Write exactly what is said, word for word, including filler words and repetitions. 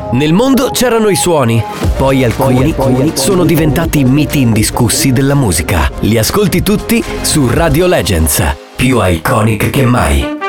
Nel mondo c'erano i suoni, poi alcuni, poi, alcuni sono diventati miti indiscussi della musica. Li ascolti tutti su Radio Legends, più iconic che mai.